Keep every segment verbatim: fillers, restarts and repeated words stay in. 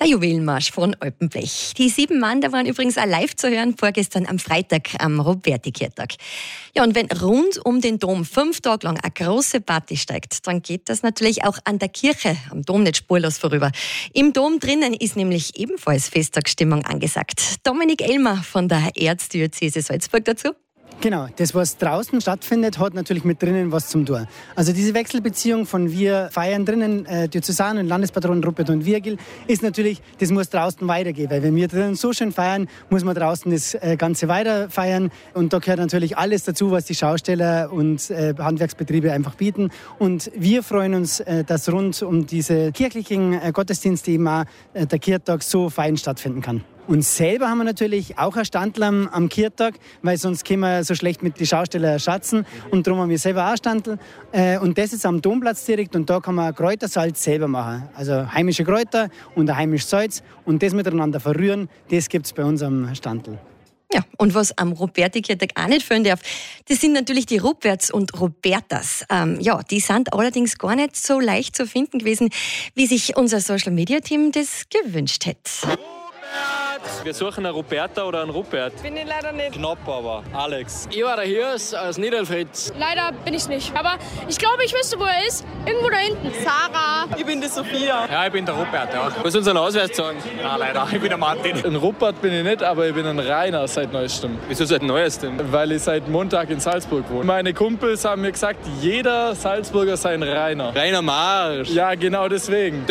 Der Juwelenmarsch von Alpenblech. Die sieben Mann, da waren übrigens auch live zu hören, vorgestern am Freitag am Roberti-Kirtag. Ja, und wenn rund um den Dom fünf Tage lang eine große Party steigt, dann geht das natürlich auch an der Kirche am Dom nicht spurlos vorüber. Im Dom drinnen ist nämlich ebenfalls Festtagsstimmung angesagt. Dominik Elmer von der Erzdiözese Salzburg dazu. Genau, das, was draußen stattfindet, hat natürlich mit drinnen was zum tun. Also diese Wechselbeziehung von wir feiern drinnen, äh, Diözesan, Landespatronen Rupert und Virgil, ist natürlich, das muss draußen weitergehen. Weil wenn wir drinnen so schön feiern, muss man draußen das äh, Ganze weiter feiern. Und da gehört natürlich alles dazu, was die Schausteller und äh, Handwerksbetriebe einfach bieten. Und wir freuen uns, äh, dass rund um diese kirchlichen äh, Gottesdienste eben auch äh, der Kirchtag so fein stattfinden kann. Und selber haben wir natürlich auch ein Standl am, am Kirchtag, weil sonst können wir so schlecht mit den Schaustellern schatzen. Und darum haben wir selber auch ein Standl. Äh, und das ist am Domplatz direkt und da kann man Kräutersalz selber machen. Also heimische Kräuter und ein heimisches Salz und das miteinander verrühren, das gibt es bei uns am Standl. Ja, und was am Roberti-Kirtag auch nicht fehlen darf, das sind natürlich die Ruperts und Robertas. Ähm, ja, die sind allerdings gar nicht so leicht zu finden gewesen, wie sich unser Social-Media-Team das gewünscht hätte. Wir suchen eine Roberta oder einen Rupert. Bin ich leider nicht. Knapp aber. Alex. Ich war der Hirs aus Niederelfried. Leider bin ich nicht. Aber ich glaube, ich wüsste, wo er ist. Irgendwo da hinten. Sarah. Ich bin die Sophia. Ja, ich bin der Rupert, ja. Was uns einen Ausweis sagen? Nein, leider. Ich bin der Martin. Ein Rupert bin ich nicht, aber ich bin ein Rainer seit Neuestem. Wieso seit Neuestem? Weil ich seit Montag in Salzburg wohne. Meine Kumpels haben mir gesagt, jeder Salzburger sei ein Rainer. Rainer Marsch. Ja, genau deswegen.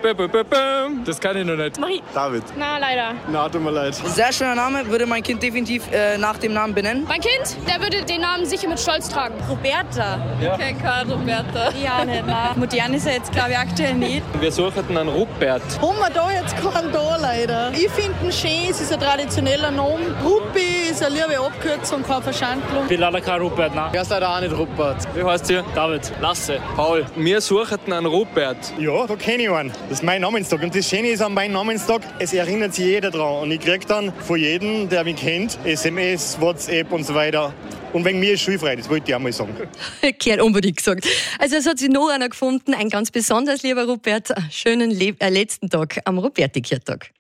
Das kann ich noch nicht. Marie. David. Na, leider. Na, tut mir leid. Sehr schöner Name, würde mein Kind definitiv äh, nach dem Namen benennen. Mein Kind, der würde den Namen sicher mit Stolz tragen. Roberta. Ja. Kein Karl Roberta. Ja, nicht, nein. Modern ist er jetzt, glaube ich, aktuell nicht. Wir suchen einen Rupert. Haben wir da jetzt keinen da, leider. Ich finde ihn schön, es ist ein traditioneller Name. Ruppi ist eine liebe Abkürzung, keine Verschandlung. Ich bin leider kein Rupert, nein. Er ist leider auch nicht Rupert. Wie heißt ihr? David. Lasse. Paul. Wir suchen einen Rupert. Ja, da kenne ich einen. Das ist mein Namenstag. Und das Schöne ist an meinem Namenstag, es erinnert sich jeder dran. Und ich kriege dann von jedem, der mich kennt, S M S, WhatsApp und so weiter. Und wegen mir ist schulfrei, das wollte ich auch mal sagen. Gehört unbedingt gesagt. Also es hat sich noch einer gefunden, ein ganz besonders lieber Rupert. Schönen Le- äh, letzten Tag am Roberti-Kirtag.